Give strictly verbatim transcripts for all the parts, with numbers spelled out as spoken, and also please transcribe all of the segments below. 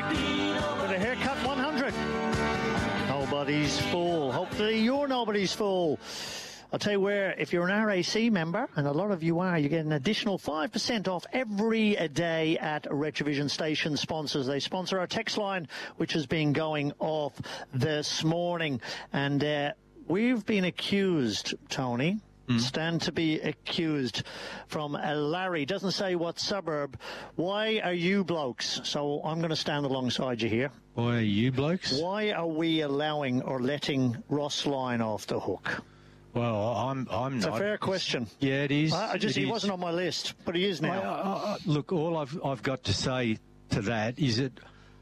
back with a haircut one hundred. Nobody's fool. Hopefully you're nobody's fool. I'll tell you where, if you're an R A C member, and a lot of you are, you get an additional five percent off every day at Retrovision Station sponsors. They sponsor our text line, which has been going off this morning. And uh, we've been accused, Tony, mm. stand to be accused from uh, Larry. Doesn't say what suburb. Why are you blokes? So I'm going to stand alongside you here. Why are you blokes? Why are we allowing or letting Ross Lyon off the hook? Well, I'm I'm it's not. It's a fair question. Yeah, it is. I just it he is. wasn't on my list, but he is now. I, I, I, look, all I've I've got to say to that is that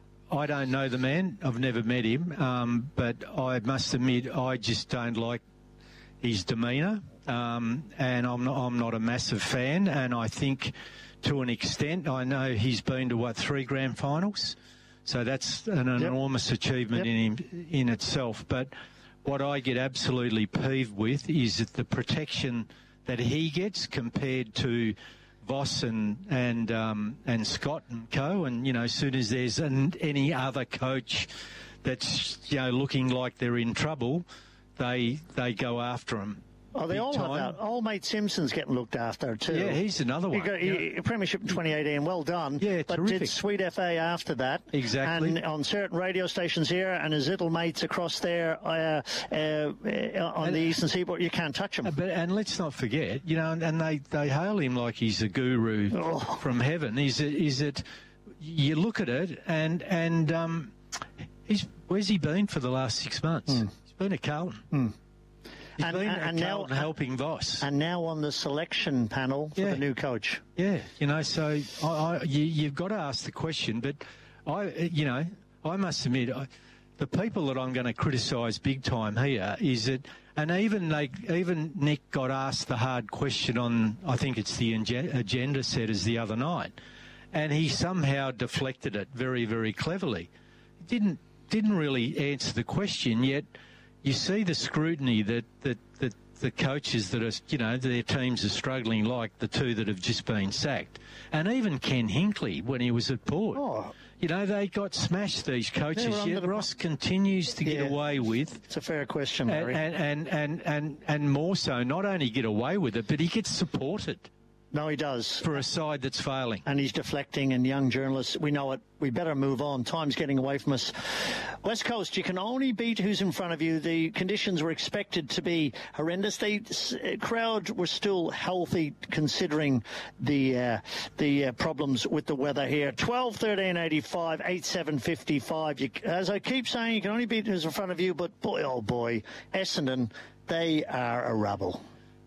I don't know the man. I've never met him, um, but I must admit I just don't like his demeanour, um, and I'm not I'm not a massive fan. And I think, to an extent, I know he's been to what three grand finals, so that's an yep. enormous achievement yep. in him in itself, but. What I get absolutely peeved with is that the protection that he gets compared to Voss and and um, and Scott and co. And you know, as soon as there's an, any other coach that's you know looking like they're in trouble, they they go after him. Oh, they all time. have that. Old mate Simpson's getting looked after too. Yeah, he's another one. He got he, Premiership in twenty eighteen, well done. Yeah, but terrific. Did sweet F A after that. Exactly. And on certain radio stations here and his little mates across there uh, uh, uh, on and, the eastern seaboard, you can't touch him. But, and let's not forget, you know, and, and they, they hail him like he's a guru oh. from heaven. Is it? Is it? You look at it, and and um, he's where's he been for the last six months? Mm. He's been at Carlton. Mm. He's and, been and, and now helping Voss, and now on the selection panel for yeah. the new coach. Yeah, you know, so I, I, you, you've got to ask the question. But I, you know, I must admit, I, the people that I'm going to criticise big time here is that, and even they, even Nick got asked the hard question on, I think it's the agenda setters the other night, and he somehow deflected it very, very cleverly. He didn't didn't really answer the question yet. You see the scrutiny that, that, that the coaches that are, you know, their teams are struggling, like the two that have just been sacked. And even Ken Hinkley, when he was at Port. Oh. You know, they got smashed, these coaches. Yet Ross continues to yeah. get away with. It's a fair question, Larry. And, and, and, and, and more so, not only get away with it, but he gets supported. No, he does. For a side that's failing. And he's deflecting, and young journalists, we know it. We better move on. Time's getting away from us. West Coast, you can only beat who's in front of you. The conditions were expected to be horrendous. The crowd were still healthy considering the uh, the uh, problems with the weather here. twelve, thirteen, eighty-five, eight seven fifty-five. You, as I keep saying, you can only beat who's in front of you, but boy, oh boy, Essendon, they are a rabble.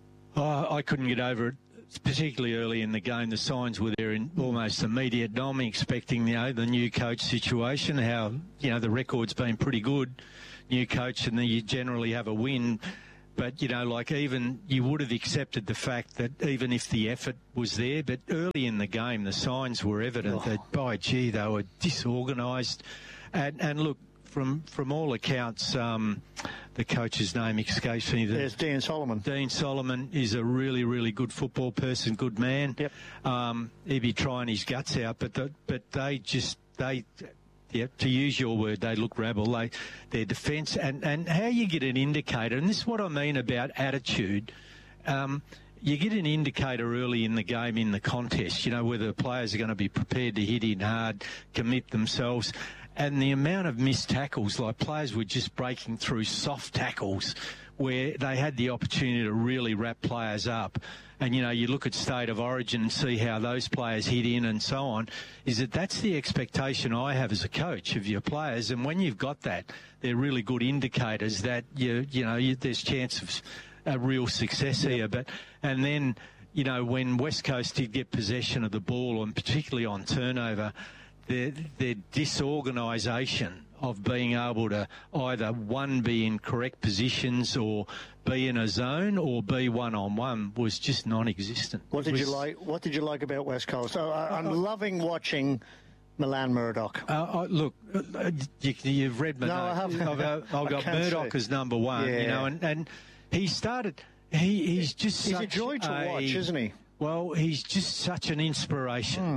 Oh, I couldn't get over it. Particularly early in the game, the signs were there in almost immediate. I'm expecting, you know, the new coach situation, how, you know, the record's been pretty good, new coach, and then you generally have a win. But, you know, like even you would have accepted the fact that even if the effort was there, but early in the game, the signs were evident oh. that, by gee, they were disorganised. And, and look, from from all accounts, um, the coach's name escapes me. There's Dean Solomon. Dean Solomon is a really, really good football person, good man. Yep. Um, he'd be trying his guts out, but the, but they just they, yeah, to use your word, they look rabble. They their defence and and how you get an indicator, and this is what I mean about attitude. Um, You get an indicator early in the game, in the contest, you know, whether the players are going to be prepared to hit in hard, commit themselves. And the amount of missed tackles, like players were just breaking through soft tackles where they had the opportunity to really wrap players up. And, you know, you look at State of Origin and see how those players hit in and so on, is that that's the expectation I have as a coach of your players. And when you've got that, they're really good indicators that, you, you know, you, there's chance of a real success here. But and then, you know, when West Coast did get possession of the ball, and particularly on turnover, their, their disorganisation of being able to either, one, be in correct positions or be in a zone or be one-on-one was just non-existent. What did was, you like What did you like about West Coast? I, I'm uh, loving watching Milan Murdoch. Uh, uh, look, uh, you, you've read my no, note. I haven't. I've, uh, I've got Murdoch say. as number one, yeah. you know, and, and he started... He, he's just he's such a joy to a, watch, isn't he? Well, he's just such an inspiration. Hmm.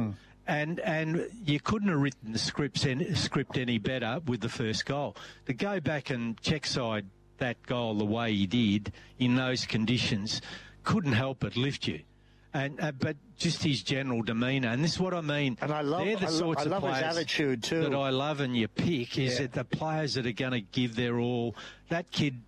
And and you couldn't have written the scripts any, script any better with the first goal. To go back and check side that goal the way he did in those conditions couldn't help but lift you. And uh, but just his general demeanour, and this is what I mean. And I love, they're the I sorts lo- I of love players his attitude too. that I love and you pick. Is Yeah. that the players that are going to give their all? That kid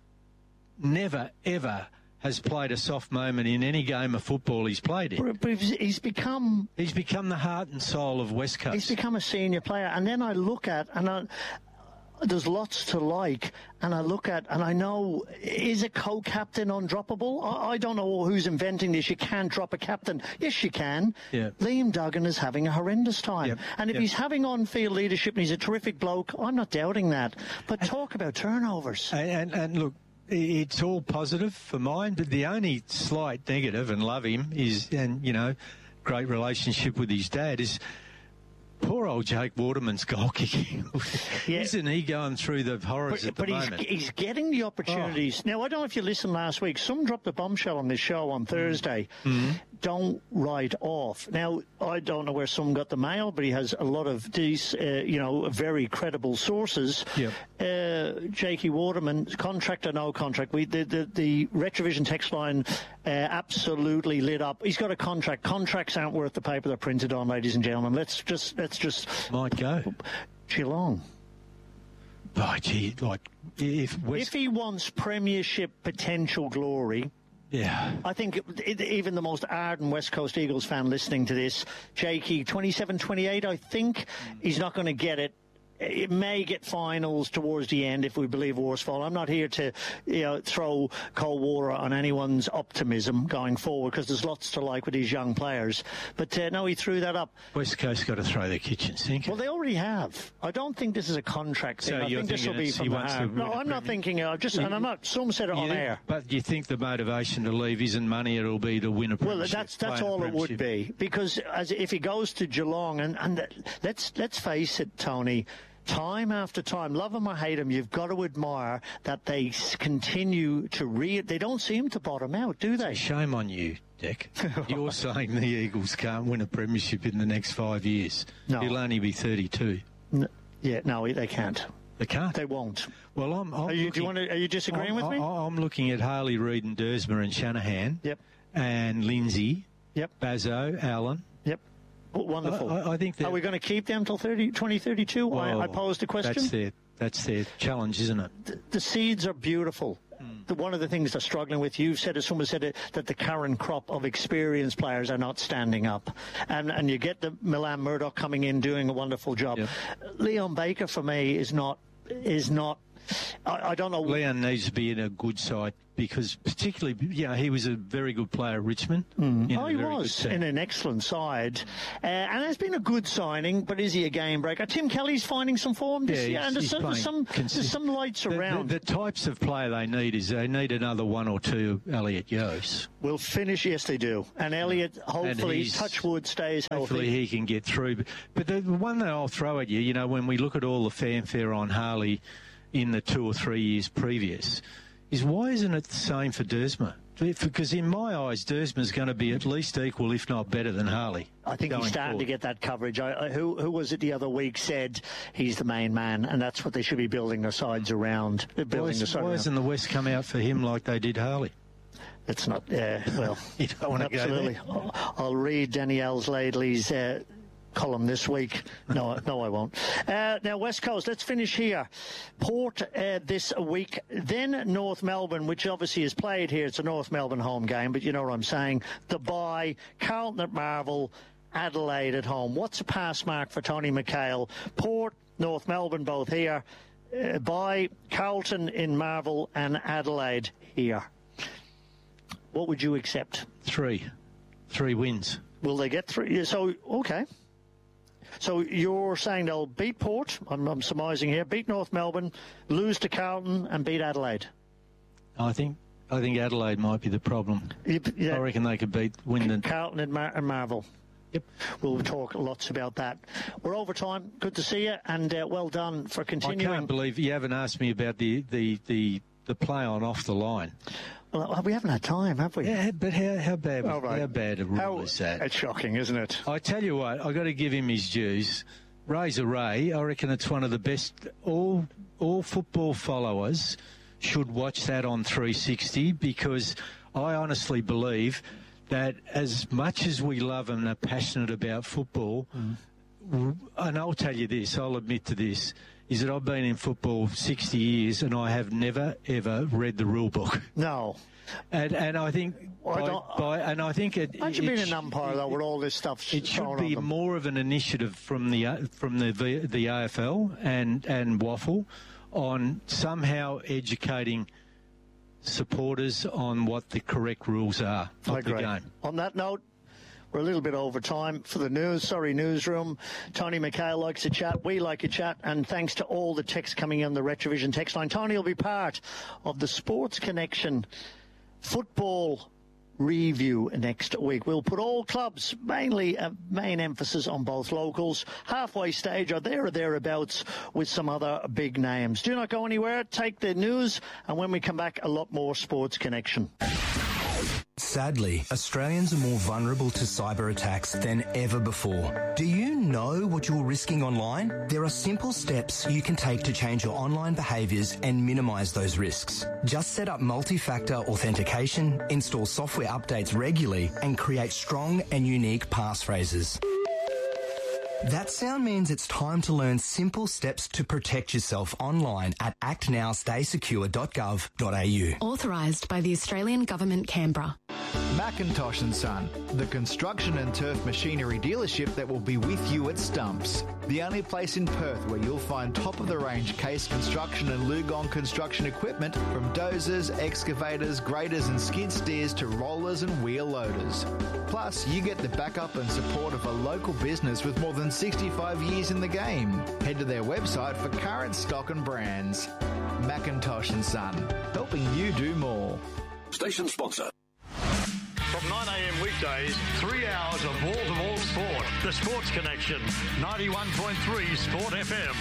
never ever has played a soft moment in any game of football he's played in. But he's he's become He's become the heart and soul of West Coast. he's become a senior player, and then I look at and I, there's lots to like, and I look at and I know, is a co-captain undroppable? I, I don't know who's inventing this. You can't drop a captain. Yes, you can. Yeah. Liam Duggan is having a horrendous time, Yep. and if Yep. he's having on-field leadership and he's a terrific bloke, I'm not doubting that. But talk about turnovers. And, and, and look, it's all positive for mine, but the only slight negative, and love him, is, and, you know, great relationship with his dad, is poor old Jake Waterman's goal kicking. Yeah. Isn't he going through the horrors But, at the but he's, moment? he's getting the opportunities. Now, I don't know if you listened last week. Some dropped a bombshell on this show on Thursday. Mm-hmm. Don't write off. Now, I don't know where some got the mail, but he has a lot of these, uh, you know, very credible sources. Yep. Uh, Jakey Waterman, contract or no contract. We the the, the Retrovision text line uh, absolutely lit up. He's got a contract. Contracts aren't worth the paper they're printed on, ladies and gentlemen. Let's just let's just Might go. Geelong. Oh, gee, like, if West... If he wants premiership potential glory, yeah. I think it, even the most ardent West Coast Eagles fan listening to this, Jakey, twenty-seven twenty-eight, I think he's not going to get it. It may get finals towards the end if we believe Worsfold. I'm not here to, you know, throw cold water on anyone's optimism going forward, because there's lots to like with these young players. But uh, no, he threw that up. West Coast got to throw their kitchen sink. Well, they already have. I don't think this is a contract thing. So I you're think this will thinking be it's- from he the wants to heart. win No, a I'm not Premier- thinking. Uh, just, and I'm not. Some said it on Yeah, air. But you think the motivation to leave isn't money, it'll be to win a Well, premiership. that's that's play in a all it would premiership. be, because as if he goes to Geelong, and, and let's let's face it, Tony, time after time, love him or hate him, you've got to admire that they s- continue to re. They don't seem to bottom out, do they? Shame on you, Dick. You're saying the Eagles can't win a premiership in the next five years. No. He'll only be thirty-two. N- yeah, no, they can't. They can't. They won't. Well, I'm. I'm Are you, do looking, you want to? Are you disagreeing I'm, with me? I- I'm looking at Harley Reid and Dersma and Shanahan. Yep. And Lindsay. Yep. Bazzo, Allen. Yep. W- Wonderful. I, I think that. Are we going to keep them till thirty, twenty thirty-two? Well, I, I posed a question. That's their, that's their challenge, isn't it? The, the seeds are beautiful. Mm. The, one of the things they're struggling with, you've said it, someone said it, that the current crop of experienced players are not standing up. And and you get the Milan Murdoch coming in doing a wonderful job. Yep. Leon Baker, for me, is not, is not, I, I don't know. Leon needs to be in a good side, because particularly, you know, he was a very good player at Richmond. Mm. Oh, he was in an excellent side. Uh, and it's been a good signing, but is he a game breaker? Tim Kelly's finding some form this Yeah, year, he's- and there's he's some, there's some, playing there's some lights The, around. the, the types of player they need is they need another one or two Elliot Yos. We'll finish, yes, they do. And Elliot, hopefully, he's- touch wood, stays healthy. Hopefully he can get through. But, but the one that I'll throw at you, you know, when we look at all the fanfare on Harley in the two or three years previous, is why isn't it the same for Dersma? Because in my eyes, Dersma's going to be at least equal, if not better, than Harley. I think he's going starting forward. to get that coverage. I, I, who, who was it the other week said he's the main man, and that's what they should be building their sides around. They're Why, building is, their side why around. hasn't the West come out for him like they did Harley? It's not, yeah, well, You don't want to go absolutely. there? I'll, I'll read Danielle's Laidley's uh, column this week. No, no, I won't. Uh, now, West Coast, let's finish here. Port uh, this week, then North Melbourne, which obviously is played here. It's a North Melbourne home game, but you know what I'm saying. The bye, Carlton at Marvel, Adelaide at home. What's a pass mark for Tony McHale? Port, North Melbourne, both here. Uh, bye, Carlton in Marvel and Adelaide here. What would you accept? Three. Three wins. Will they get three? So, okay. So you're saying they'll beat Port, I'm, I'm surmising here, beat North Melbourne, lose to Carlton and beat Adelaide. I think I think Adelaide might be the problem. You, yeah, I reckon they could beat Wyndon. Carlton and, Mar- and Marvel. Yep. We'll talk lots about that. We're over time. Good to see you, and uh, well done for continuing. I can't believe you haven't asked me about the, the, the, the play on off the line. Well, we haven't had time, have we? Yeah, but how, how bad oh, right. how bad a rule how, is that? It's shocking, isn't it? I tell you what, I've got to give him his dues. Razor Ray, I reckon it's one of the best. All all football followers should watch that on three sixty, because I honestly believe that as much as we love and are passionate about football, mm. and I'll tell you this, I'll admit to this, is that I've been in football sixty years and I have never, ever read the rule book. No. And and I think well, by, I by, and I think it. Aren't you being an umpire though, with all this stuff? It should be more of an initiative from the uh, from the the A F L and and Waffle on somehow educating supporters on what the correct rules are of the game. On that note, we're a little bit over time for the news. Sorry, newsroom. Tony McHale likes to chat. We like to chat. And thanks to all the texts coming in the Retrovision text line. Tony will be part of the Sports Connection football review next week. We'll put all clubs, mainly a main emphasis on both locals, halfway stage or there or thereabouts with some other big names. Do not go anywhere. Take the news, and when we come back, a lot more Sports Connection. Sadly, Australians are more vulnerable to cyber attacks than ever before. Do you know what you're risking online? There are simple steps you can take to change your online behaviours and minimise those risks. Just set up multi-factor authentication, install software updates regularly, and create strong and unique passphrases. That sound means it's time to learn simple steps to protect yourself online at act now stay secure dot gov dot a u. Authorised by the Australian Government, Canberra. Macintosh and Son, the construction and turf machinery dealership that will be with you at Stumps. The only place in Perth where you'll find top-of-the-range Case Construction and Lugong construction equipment, from dozers, excavators, graders and skid steers to rollers and wheel loaders. Plus, you get the backup and support of a local business with more than sixty-five years in the game. Head to their website for current stock and brands. Macintosh and Son, helping you do more. Station sponsor. From nine a.m. weekdays, three hours of wall-to-wall sport. The Sports Connection, ninety-one point three Sport F M.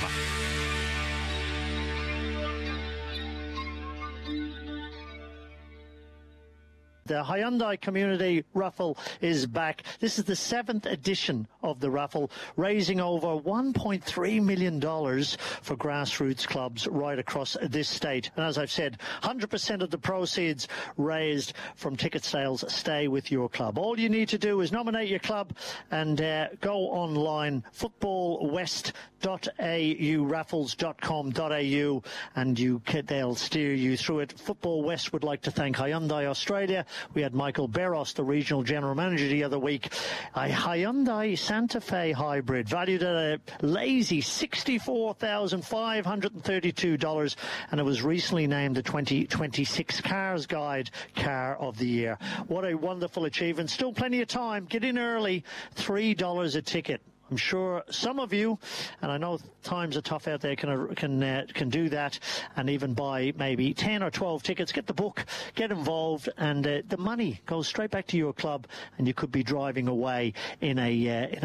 The Hyundai Community Raffle is back. This is the seventh edition of the raffle, raising over one point three million dollars for grassroots clubs right across this state. And as I've said, one hundred percent of the proceeds raised from ticket sales stay with your club. All you need to do is nominate your club and uh, go online, football west dot a u, raffles dot com dot a u, and you can, they'll steer you through it. Football West would like to thank Hyundai Australia. We had Michael Barros, the regional general manager, the other week. A Hyundai Santa Fe hybrid valued at a lazy sixty-four thousand five hundred thirty-two dollars, and it was recently named the twenty twenty-six Cars Guide Car of the Year. What a wonderful achievement. Still plenty of time. Get in early. three dollars a ticket. I'm sure some of you, and I know times are tough out there, can can uh, can do that and even buy maybe ten or twelve tickets. Get the book, get involved, and uh, the money goes straight back to your club, and you could be driving away in a uh, in